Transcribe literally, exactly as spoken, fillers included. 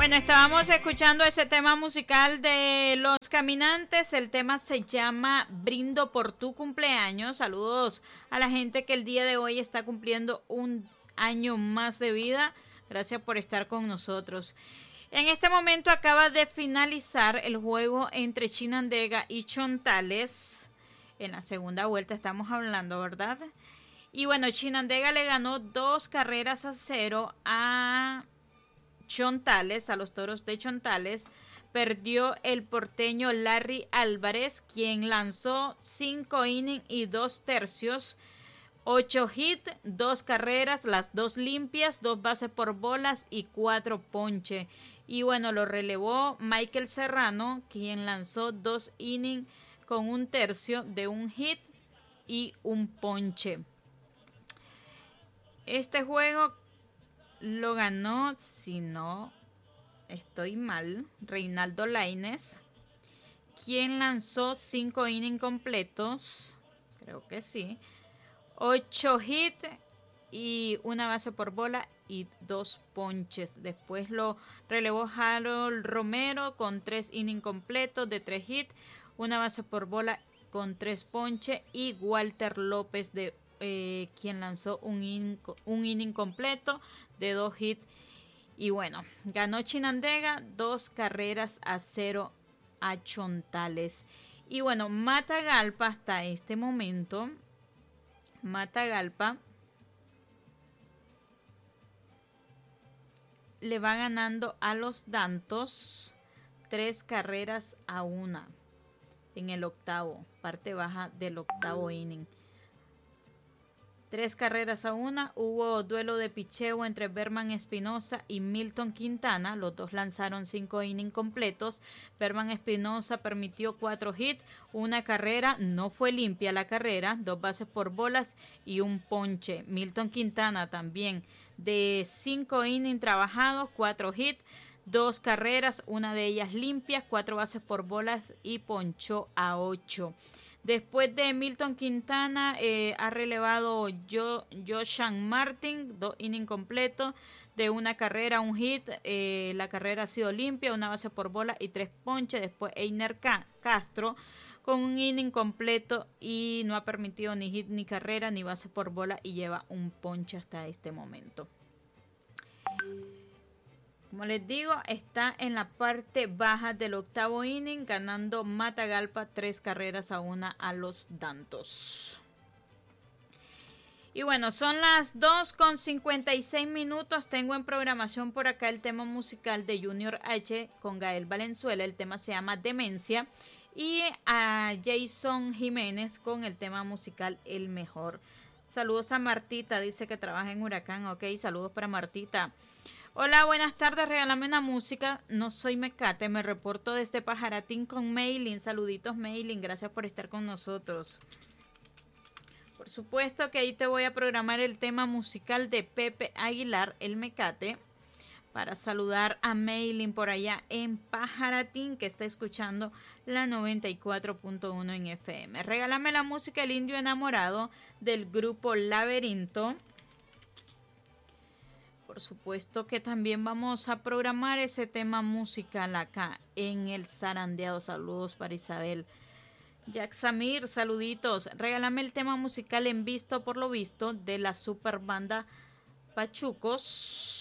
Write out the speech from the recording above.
Bueno, estábamos escuchando ese tema musical de Los Caminantes. El tema se llama Brindo por tu cumpleaños. Saludos a la gente que el día de hoy está cumpliendo un año más de vida. Gracias por estar con nosotros. En este momento acaba de finalizar el juego entre Chinandega y Chontales. En la segunda vuelta estamos hablando, ¿verdad? Y bueno, Chinandega le ganó dos carreras a cero a Chontales, a los Toros de Chontales. Perdió el porteño Larry Álvarez, quien lanzó cinco innings y dos tercios, ocho hits, dos carreras, las dos limpias, dos bases por bolas y cuatro ponche. Y bueno, lo relevó Michael Serrano, quien lanzó dos innings con un tercio de un hit y un ponche. Este juego lo ganó, si no estoy mal, Reinaldo Lainez, quien lanzó cinco innings completos, creo que sí, ocho hits y una base por bola y dos ponches. Después lo relevó Harold Romero con tres innings completos de tres hits, una base por bola con tres ponches, y Walter López de Eh, quien lanzó un inning, un inning completo de dos hits. Y bueno, ganó Chinandega dos carreras a cero a Chontales. Y bueno, Matagalpa hasta este momento, Matagalpa le va ganando a los Dantos tres carreras a una en el octavo, parte baja del octavo inning. Tres carreras a una. Hubo duelo de picheo entre Berman Espinosa y Milton Quintana. Los dos lanzaron cinco innings completos. Berman Espinosa permitió cuatro hits, una carrera, no fue limpia la carrera, dos bases por bolas y un ponche. Milton Quintana también de cinco innings trabajados, cuatro hits, dos carreras, una de ellas limpias, cuatro bases por bolas y ponchó a ocho. Después de Milton Quintana, eh, ha relevado jo, Joshan Martin, dos innings completos, de una carrera, un hit. Eh, la carrera ha sido limpia, una base por bola y tres ponches. Después Einer Castro con un inning completo y no ha permitido ni hit, ni carrera, ni base por bola, y lleva un ponche hasta este momento. Como les digo, está en la parte baja del octavo inning, ganando Matagalpa tres carreras a una a los Dantos. Y bueno, son las dos con cincuenta y seis minutos. Tengo en programación por acá el tema musical de Junior H con Gael Valenzuela. El tema se llama Demencia. Y a Jason Jiménez con el tema musical El Mejor. Saludos a Martita, dice que trabaja en Huracán. Ok, saludos para Martita. Hola, buenas tardes, regálame una música. No soy Mecate, me reporto desde Pajaratín con Mailing. Saluditos, Mailing, gracias por estar con nosotros. Por supuesto que ahí te voy a programar el tema musical de Pepe Aguilar, El Mecate, para saludar a Mailing por allá en Pajaratín, que está escuchando la noventa y cuatro punto uno en F M. Regálame la música El Indio Enamorado del grupo Laberinto. Por supuesto que también vamos a programar ese tema musical acá en el zarandeado. Saludos para Isabel. Jack Samir, saluditos. Regálame el tema musical En Visto por lo Visto de la super banda Pachucos.